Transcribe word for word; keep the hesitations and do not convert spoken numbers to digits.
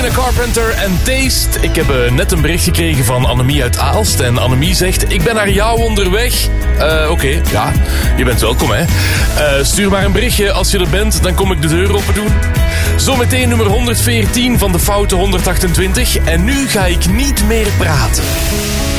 Carpenter en Taste. Ik heb uh, net een bericht gekregen van Annemie uit Aalst. En Annemie zegt, ik ben naar jou onderweg. Uh, Oké, okay, ja, je bent welkom, hè. Uh, stuur maar een berichtje als je er bent, dan kom ik de deur open doen. Zometeen nummer honderdveertien van de Foute honderdachtentwintig. En nu ga ik niet meer praten.